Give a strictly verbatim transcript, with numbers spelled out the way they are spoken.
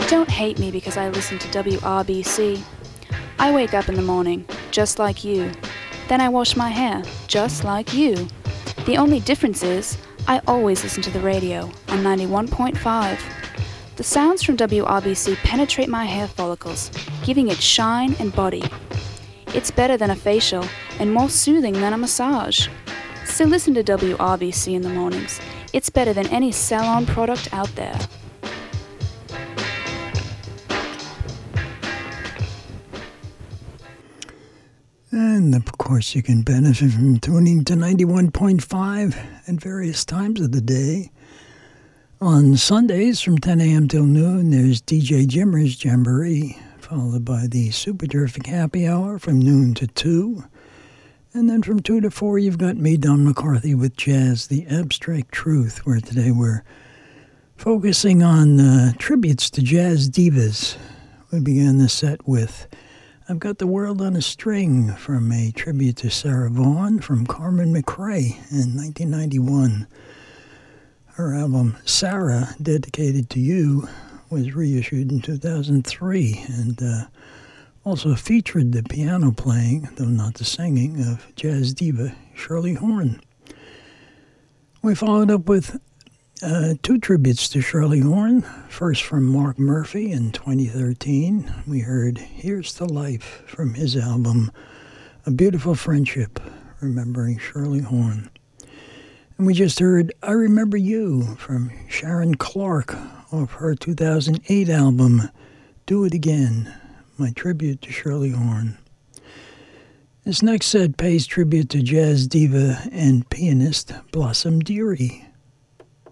Don't hate me because I listen to W R B C. I wake up in the morning, just like you. Then I wash my hair, just like you. The only difference is, I always listen to the radio on ninety-one point five. The sounds from W R B C penetrate my hair follicles, giving it shine and body. It's better than a facial and more soothing than a massage. So listen to W R B C in the mornings. It's better than any salon product out there. And of course you can benefit from tuning to ninety-one point five at various times of the day. On Sundays from ten a.m. till noon, there's D J Jimmer's Jamboree, followed by the Super Terrific Happy Hour from noon to two. And then from two to four, you've got me, Don McCarthy, with Jazz, the Abstract Truth, where today we're focusing on uh, tributes to jazz divas. We began the set with I've Got the World on a String, from a tribute to Sarah Vaughan from Carmen McRae in nineteen ninety-one. Her album, Sarah, Dedicated to You, was reissued in two thousand three and uh, also featured the piano playing, though not the singing, of jazz diva Shirley Horn. We followed up with uh, two tributes to Shirley Horn. First from Mark Murphy in twenty thirteen. We heard Here's to Life from his album, A Beautiful Friendship, remembering Shirley Horn. And we just heard I Remember You from Sharon Clark off her two thousand eight album, Do It Again, my tribute to Shirley Horn. This next set pays tribute to jazz diva and pianist Blossom Dearie.